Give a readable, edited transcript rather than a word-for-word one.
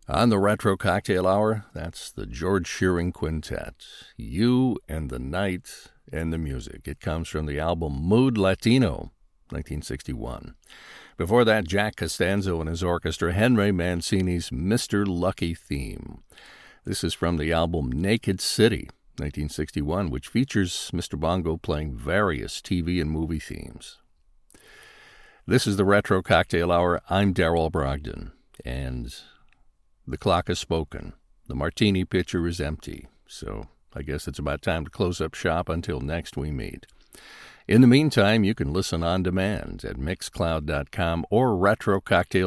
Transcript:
On the Retro Cocktail Hour, that's the George Shearing Quintet. You and the Night and the Music. It comes from the album Mood Latino, 1961. Before that, Jack Costanzo and his orchestra, Henry Mancini's Mr. Lucky theme. This is from the album Naked City, 1961, which features Mr. Bongo playing various TV and movie themes. This is the Retro Cocktail Hour. I'm Darrell Brogdon, and the clock has spoken. The martini pitcher is empty, so I guess it's about time to close up shop until next we meet. In the meantime, you can listen on demand at Mixcloud.com or retrococktail